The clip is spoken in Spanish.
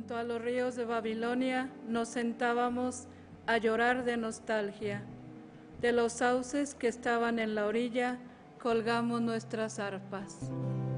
Junto a los ríos de Babilonia nos sentábamos a llorar de nostalgia. De los sauces que estaban en la orilla colgamos nuestras arpas.